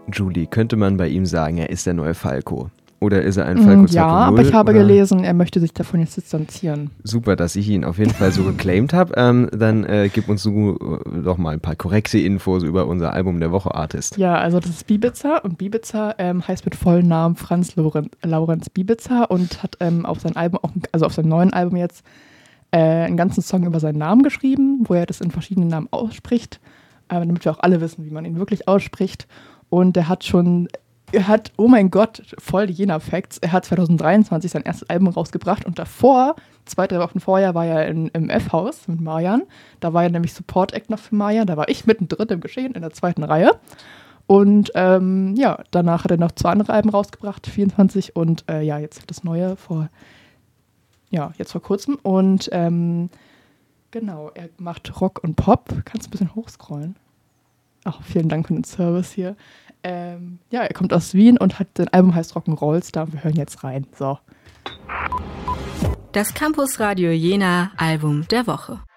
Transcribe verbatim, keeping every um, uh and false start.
Julie, könnte man bei ihm sagen, er ist der neue Falco? Oder ist er ein Falco zwei Punkt null? Ja, aber ich habe oder? gelesen, er möchte sich davon jetzt distanzieren. Super, dass ich ihn auf jeden Fall so geclaimed habe. Ähm, dann äh, gib uns so, äh, doch mal ein paar korrekte Infos über unser Album der Woche Artist. Ja, also das ist Bibiza und Bibiza ähm, heißt mit vollen Namen Franz Lorenz, Laurenz Bibiza und hat ähm, auf sein Album, auch, also auf seinem neuen Album jetzt, äh, einen ganzen Song über seinen Namen geschrieben, wo er das in verschiedenen Namen ausspricht, äh, damit wir auch alle wissen, wie man ihn wirklich ausspricht. Und er hat schon Er hat, oh mein Gott, voll die Jena-Facts. Er hat zwanzig dreiundzwanzig sein erstes Album rausgebracht und davor, zwei, drei Wochen vorher, war er in, im F-Haus mit Marjan. Da war er nämlich Support-Act noch für Marjan. Da war ich mittendrin im Geschehen, in der zweiten Reihe. Und ähm, ja, danach hat er noch zwei andere Alben rausgebracht, vierundzwanzig. Und äh, ja, jetzt das neue vor, ja, jetzt vor kurzem. Und ähm, genau, er macht Rock und Pop. Kannst du ein bisschen hochscrollen? Ach, vielen Dank für den Service hier. Ähm, ja, er kommt aus Wien und hat sein Album heißt Rock'n'Rollstar. Wir hören jetzt rein. So. Das Campus Radio Jena Album der Woche.